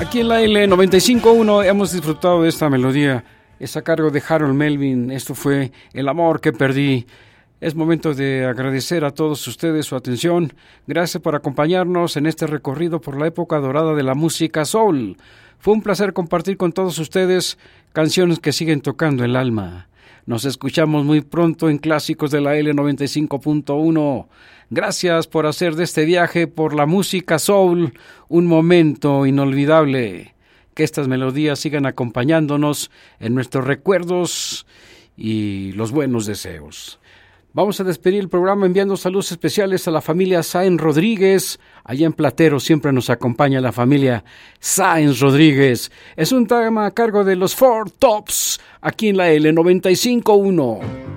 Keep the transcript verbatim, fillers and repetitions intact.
Aquí en la L noventa y cinco punto uno hemos disfrutado de esta melodía. Es a cargo de Harold Melvin. Esto fue El amor que perdí. Es momento de agradecer a todos ustedes su atención. Gracias por acompañarnos en este recorrido por la época dorada de la música soul. Fue un placer compartir con todos ustedes canciones que siguen tocando el alma. Nos escuchamos muy pronto en Clásicos de la L noventa y cinco punto uno. Gracias por hacer de este viaje por la música soul un momento inolvidable. Que estas melodías sigan acompañándonos en nuestros recuerdos y los buenos deseos. Vamos a despedir el programa enviando saludos especiales a la familia Sáenz Rodríguez. Allá en Platero siempre nos acompaña la familia Sáenz Rodríguez. Es un tema a cargo de los Four Tops, aquí en la L noventa y cinco punto uno.